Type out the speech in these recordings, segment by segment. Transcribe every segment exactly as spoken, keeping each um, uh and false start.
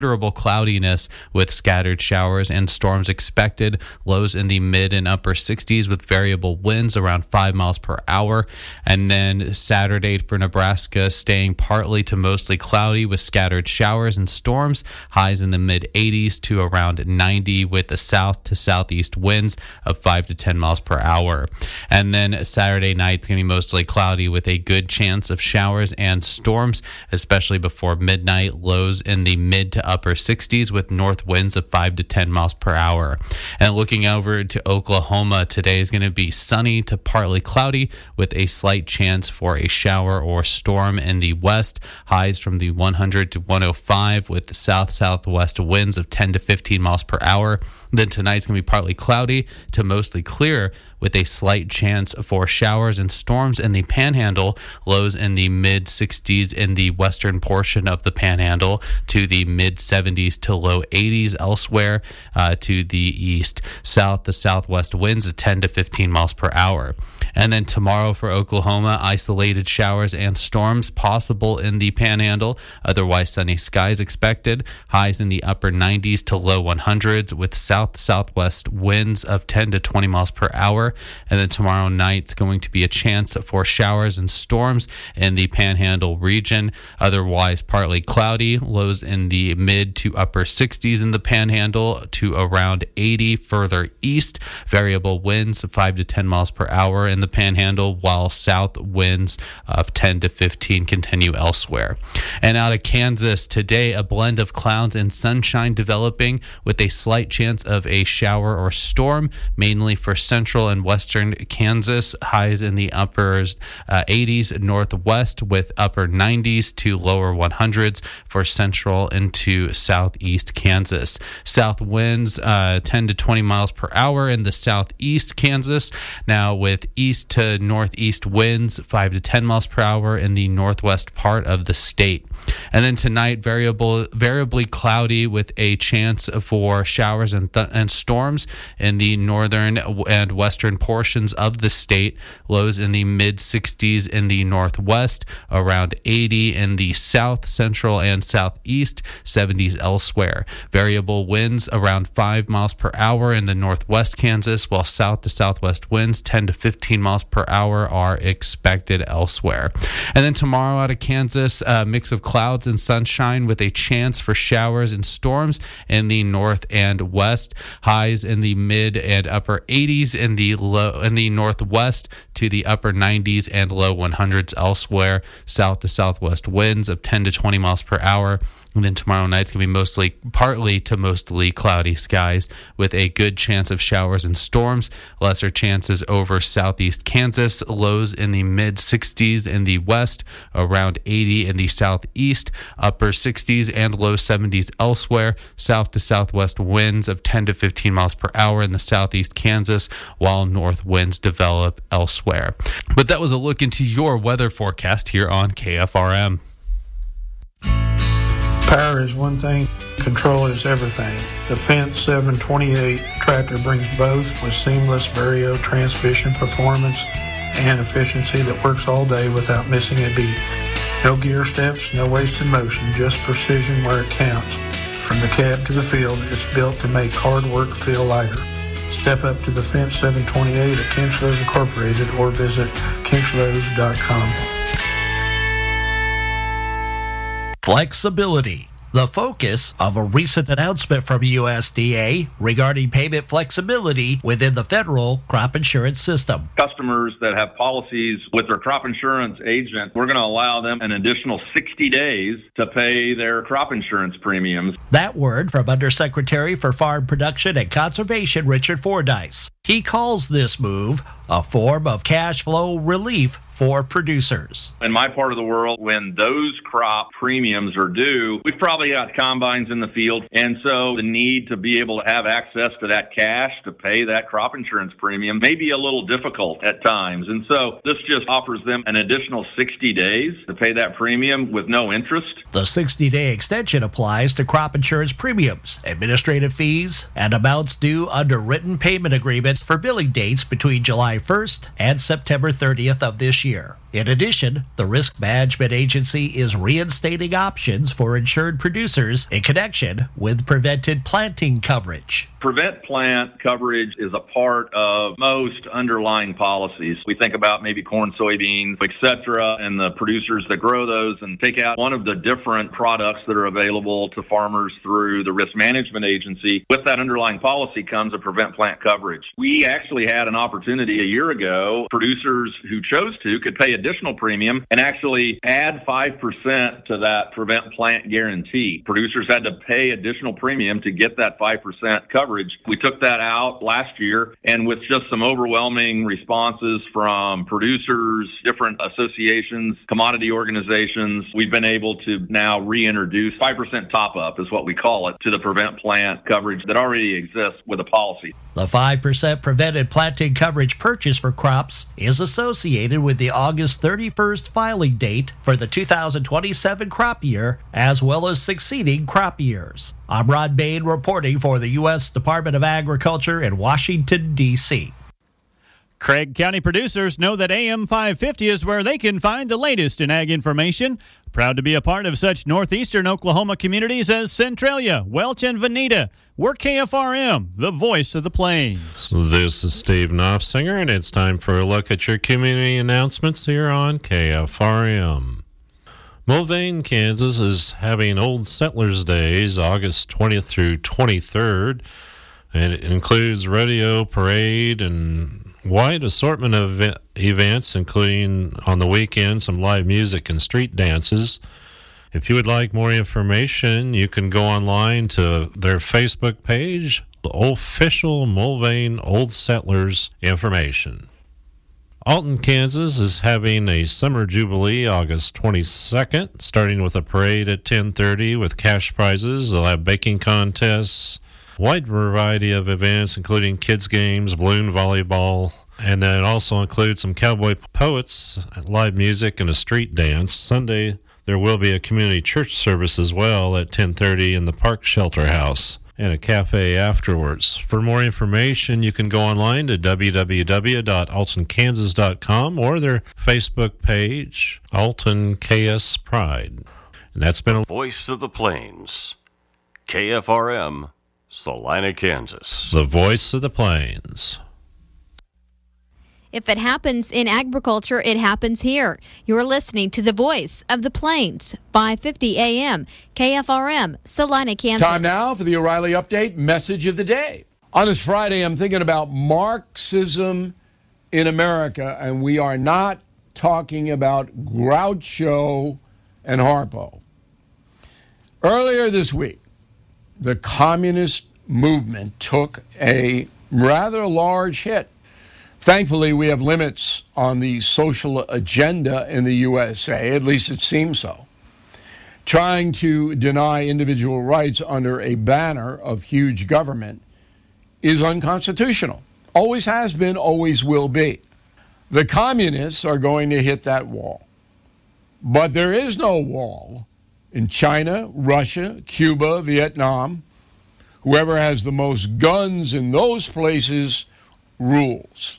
Considerable cloudiness with scattered showers and storms expected. Lows in the mid and upper sixties with variable winds around five miles per hour. And then Saturday for Nebraska, staying partly to mostly cloudy with scattered showers and storms. Highs in the mid eighties to around ninety with the south to southeast winds of five to ten miles per hour. And then Saturday night, it's going to be mostly cloudy with a good chance of showers and storms, especially before midnight. Lows in the mid to upper sixties with north winds of five to ten miles per hour. And looking over to Oklahoma, today is going to be sunny to partly cloudy with a slight chance for a shower or storm in the west. Highs from the one hundred to one oh five with the south-southwest winds of ten to fifteen miles per hour. Then tonight's going to be partly cloudy to mostly clear with a slight chance for showers and storms in the Panhandle. Lows in the mid sixties in the western portion of the Panhandle to the mid seventies to low eighties elsewhere uh, to the east. South to southwest winds of ten to fifteen miles per hour. And then tomorrow for Oklahoma, isolated showers and storms possible in the Panhandle. Otherwise, sunny skies expected. Highs in the upper nineties to low hundreds with south-southwest winds of ten to twenty miles per hour. And then tomorrow night's going to be a chance for showers and storms in the Panhandle region. Otherwise, partly cloudy. Lows in the mid to upper sixties in the Panhandle to around eighty further east. Variable winds of five to ten miles per hour in the Panhandle, while south winds of ten to fifteen continue elsewhere. And out of Kansas today, a blend of clouds and sunshine developing with a slight chance of a shower or storm, mainly for central and western Kansas. Highs in the upper uh, eighties northwest with upper nineties to lower hundreds for central into southeast Kansas. South winds uh, ten to twenty miles per hour in the southeast Kansas. Now with east to northeast winds five to ten miles per hour in the northwest part of the state. And then tonight, variable, variably cloudy with a chance for showers and, th- and storms in the northern and western portions of the state. Lows in the mid sixties in the northwest, around eighty in the south, central, and southeast, seventies elsewhere. Variable winds around five miles per hour in the northwest Kansas, while south to southwest winds ten to fifteen miles per hour are expected elsewhere. And then tomorrow out of Kansas, a mix of clouds and sunshine with a chance for showers and storms in the north and west. Highs in the mid and upper eighties in the low in the northwest to the upper nineties and low hundreds elsewhere. South to southwest winds of ten to twenty miles per hour. And then tomorrow night's going to be mostly, partly to mostly cloudy skies with a good chance of showers and storms. Lesser chances over southeast Kansas. Lows in the mid sixties in the west, around eighty in the southeast, upper sixties and low seventies elsewhere. South to southwest winds of ten to fifteen miles per hour in the southeast Kansas, while north winds develop elsewhere. But that was a look into your weather forecast here on K F R M. Power is one thing, control is everything. The Fendt seven twenty-eight tractor brings both with seamless Vario transmission performance and efficiency that works all day without missing a beat. No gear steps, no wasted motion, just precision where it counts. From the cab to the field, it's built to make hard work feel lighter. Step up to the Fendt seven twenty-eight at Kinchlows Incorporated or visit kinchlows dot com. Flexibility, the focus of a recent announcement from U S D A regarding payment flexibility within the federal crop insurance system. Customers that have policies with their crop insurance agent, we're going to allow them an additional sixty days to pay their crop insurance premiums. That word from Undersecretary for Farm Production and Conservation, Richard Fordyce. He calls this move a form of cash flow relief for producers. In my part of the world, when those crop premiums are due, we've probably got combines in the field, and so the need to be able to have access to that cash to pay that crop insurance premium may be a little difficult at times. And so this just offers them an additional sixty days to pay that premium with no interest. The sixty-day extension applies to crop insurance premiums, administrative fees, and amounts due under written payment agreements for billing dates between July first and September thirtieth of this year. year. In addition, the Risk Management Agency is reinstating options for insured producers in connection with prevented planting coverage. Prevent plant coverage is a part of most underlying policies. We think about maybe corn, soybeans, et cetera, and the producers that grow those and take out one of the different products that are available to farmers through the Risk Management Agency. With that underlying policy comes a prevent plant coverage. We actually had an opportunity a year ago. Producers who chose to could pay additional premium and actually add five percent to that prevent plant guarantee. Producers had to pay additional premium to get that five percent coverage. We took that out last year, and with just some overwhelming responses from producers, different associations, commodity organizations, we've been able to now reintroduce five percent top-up is what we call it to the prevent plant coverage that already exists with a policy. The five percent prevented planting coverage purchase for crops is associated with the August thirty-first filing date for the two thousand twenty-seven crop year, as well as succeeding crop years. I'm Rod Bain reporting for the U S Department of Agriculture in Washington, D C Craig County producers know that A M five fifty is where they can find the latest in ag information. Proud to be a part of such northeastern Oklahoma communities as Centralia, Welch, and Veneta. We're K F R M, the voice of the plains. This is Steve Knopfsinger, and it's time for a look at your community announcements here on K F R M. Mulvane, Kansas is having Old Settlers Days August twentieth through twenty-third, and it includes rodeo, parade, and wide assortment of events, including on the weekend some live music and street dances. If you would like more information, you can go online to their Facebook page, the official Mulvane Old Settlers information. Alton, Kansas is having a Summer Jubilee August twenty-second, starting with a parade at ten thirty with cash prizes. They'll have baking contests, wide variety of events, including kids' games, balloon volleyball, and then it also includes some cowboy poets, live music, and a street dance. Sunday, there will be a community church service as well at ten thirty in the Park Shelter House, and a cafe afterwards. For more information, you can go online to w w w dot alton kansas dot com or their Facebook page, Alton K S Pride. And that's been a Voice of the Plains, K F R M, Salina, Kansas. The Voice of the Plains. If it happens in agriculture, it happens here. You're listening to the Voice of the Plains, five fifty A M, K F R M, Salina, Kansas. Time now for the O'Reilly Update Message of the Day. On this Friday, I'm thinking about Marxism in America, and we are not talking about Groucho and Harpo. Earlier this week, the communist movement took a rather large hit. Thankfully, we have limits on the social agenda in the U S A, at least it seems so. Trying to deny individual rights under a banner of huge government is unconstitutional. Always has been, always will be. The communists are going to hit that wall. But there is no wall in China, Russia, Cuba, Vietnam. Whoever has the most guns in those places rules.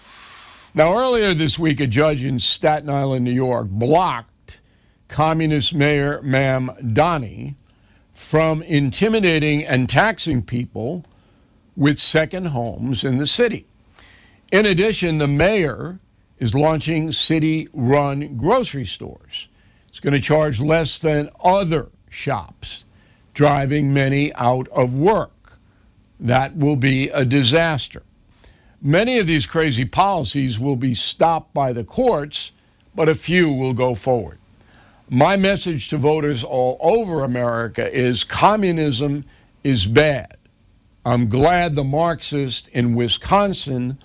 Now, earlier this week, a judge in Staten Island, New York, blocked Communist Mayor Mamdani from intimidating and taxing people with second homes in the city. In addition, the mayor is launching city-run grocery stores. It's going to charge less than other shops, driving many out of work. That will be a disaster. Many of these crazy policies will be stopped by the courts, but a few will go forward. My message to voters all over America is communism is bad. I'm glad the Marxist in Wisconsin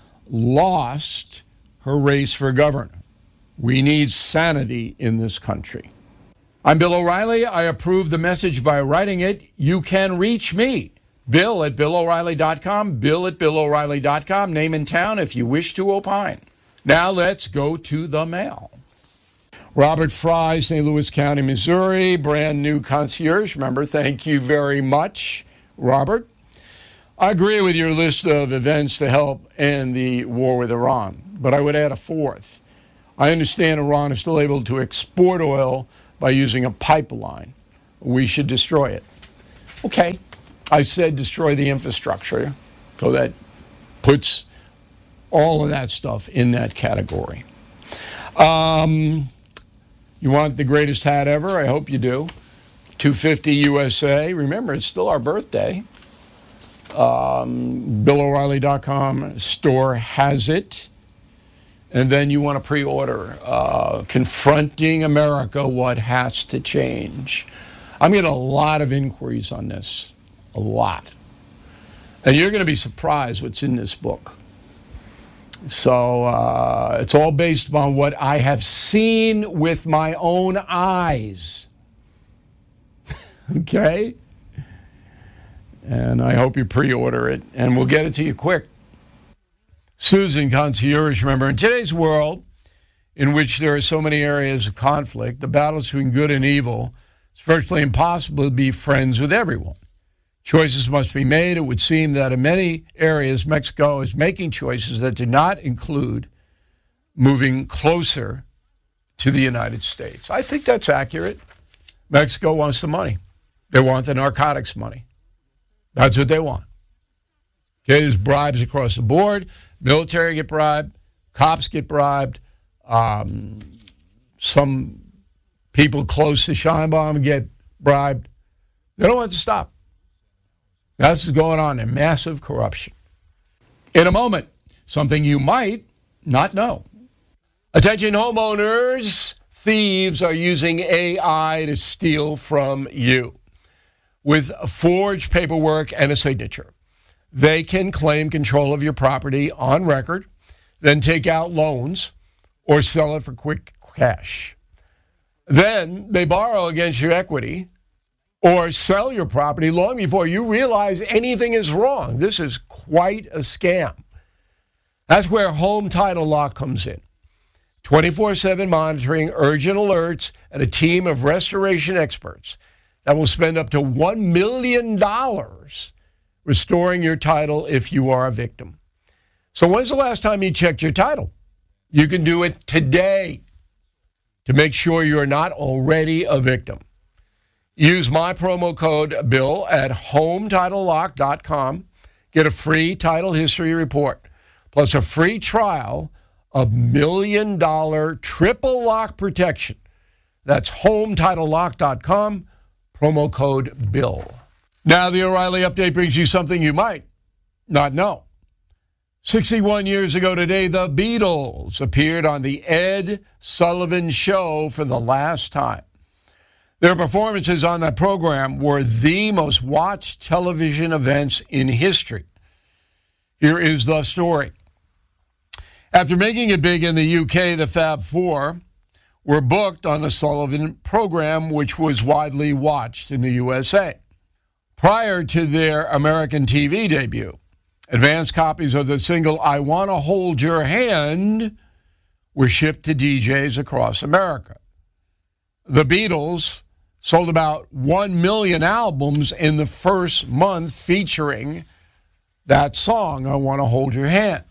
lost her race for governor. We need sanity in this country. I'm Bill O'Reilly. I approve the message by writing it. You can reach me. Bill at Bill O'Reilly dot com, Bill at Bill O'Reilly dot com, name and town if you wish to opine. Now let's go to the mail. Robert Fry, Saint Louis County, Missouri, brand new concierge member. Thank you very much, Robert. I agree with your list of events to help end the war with Iran, but I would add a fourth. I understand Iran is still able to export oil by using a pipeline. We should destroy it. Okay. I said destroy the infrastructure, so that puts all of that stuff in that category. Um, you want the greatest hat ever? I hope you do. two fifty U S A. Remember, it's still our birthday. Um, Bill O'Reilly dot com store has it. And then you want to pre-order uh, Confronting America, What Has to Change. I'm getting a lot of inquiries on this. A lot. And you're going to be surprised what's in this book. So uh, it's all based upon what I have seen with my own eyes. Okay? And I hope you pre-order it, and we'll get it to you quick. Susan, concierge, remember, in today's world, in which there are so many areas of conflict, the battles between good and evil, it's virtually impossible to be friends with everyone. Choices must be made. It would seem that in many areas, Mexico is making choices that do not include moving closer to the United States. I think that's accurate. Mexico wants the money. They want the narcotics money. That's what they want. Okay, there's bribes across the board. Military get bribed. Cops get bribed. Um, some people close to Scheinbaum get bribed. They don't want it to stop. That's what's going on in massive corruption. In a moment, something you might not know. Attention homeowners, thieves are using A I to steal from you. With forged paperwork and a signature, they can claim control of your property on record, then take out loans or sell it for quick cash. Then they borrow against your equity or sell your property long before you realize anything is wrong. This is quite a scam. That's where Home Title Lock comes in. twenty-four seven monitoring, urgent alerts, and a team of restoration experts that will spend up to one million dollars restoring your title if you are a victim. So when's the last time you checked your title? You can do it today to make sure you're not already a victim. Use my promo code BILL at home title lock dot com. Get a free title history report, plus a free trial of million dollar triple lock protection. That's home title lock dot com, promo code BILL. Now the O'Reilly Update brings you something you might not know. sixty-one years ago today, the Beatles appeared on the Ed Sullivan Show for the last time. Their performances on that program were the most watched television events in history. Here is the story. After making it big in the U K, the Fab Four were booked on the Sullivan program, which was widely watched in the U S A. Prior to their American T V debut, advance copies of the single I Wanna Hold Your Hand were shipped to D Js across America. The Beatles sold about one million albums in the first month featuring that song, I Wanna Hold Your Hand.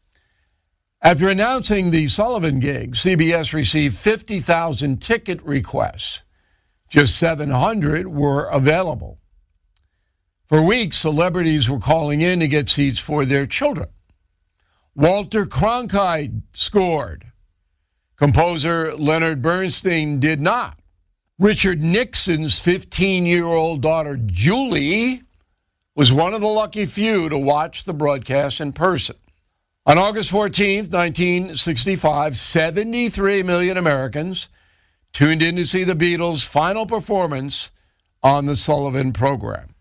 After announcing the Sullivan gig, C B S received fifty thousand ticket requests. Just seven hundred were available. For weeks, celebrities were calling in to get seats for their children. Walter Cronkite scored. Composer Leonard Bernstein did not. Richard Nixon's fifteen-year-old daughter, Julie, was one of the lucky few to watch the broadcast in person. On August fourteenth, nineteen sixty-five, seventy-three million Americans tuned in to see the Beatles' final performance on the Sullivan program.